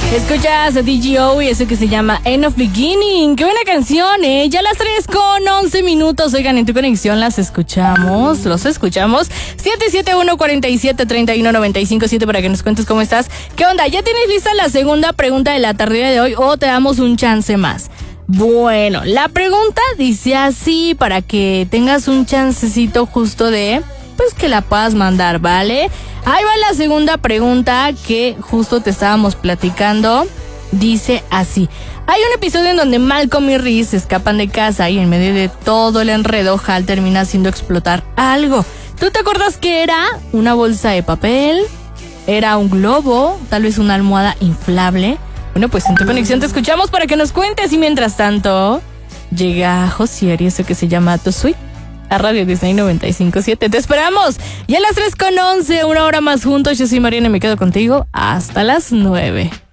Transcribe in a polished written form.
Escuchas a DGO y eso que se llama End of Beginning. Qué buena canción, ¿eh? Ya las 3:11. Oigan, en tu conexión los escuchamos. 771-47-31-95-7 para que nos cuentes cómo estás. ¿Qué onda? ¿Ya tienes lista la segunda pregunta de la tarde de hoy o te damos un chance más? Bueno, la pregunta dice así para que tengas un chancecito justo de... pues que la puedas mandar, ¿vale? Ahí va la segunda pregunta que justo te estábamos platicando. Dice así: hay un episodio en donde Malcolm y Reese escapan de casa y en medio de todo el enredo Hal termina haciendo explotar algo. ¿Tú te acuerdas que era? ¿Una bolsa de papel? ¿Era un globo? ¿Tal vez una almohada inflable? Bueno, pues en tu conexión te escuchamos para que nos cuentes. Y mientras tanto, llega Josier y eso que se llama Tu Suite a Radio Disney 95.7. Te esperamos. Y a las 3:11, una hora más juntos. Yo soy Mariana y me quedo contigo hasta las 9.